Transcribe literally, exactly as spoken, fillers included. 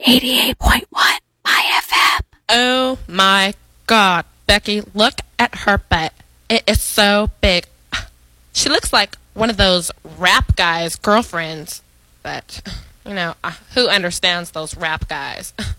eighty-eight point one My F M. Oh my God, Becky, look at her butt. It is so big. She looks like one of those rap guys' girlfriends. But, you know, uh, who understands those rap guys?